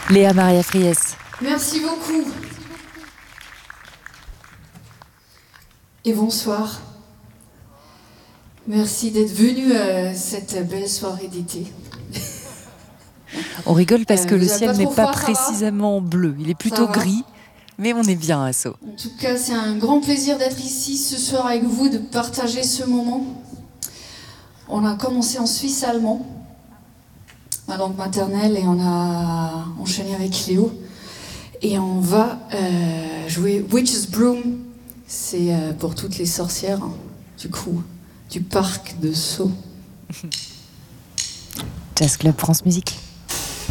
Léa Maria Fries. Merci beaucoup. Et bonsoir. Merci d'être venu à cette belle soirée d'été. On rigole parce que le ciel n'est pas froid, précisément bleu, il est plutôt gris, mais on est bien à Sceaux. En tout cas, c'est un grand plaisir d'être ici ce soir avec vous, de partager ce moment. On a commencé en suisse allemand, ma langue maternelle, et on a enchaîné avec Léo. Et on va jouer Witch's Broom. C'est pour toutes les sorcières, hein, du coup, du parc de Sceaux. Jazz Club France Musique.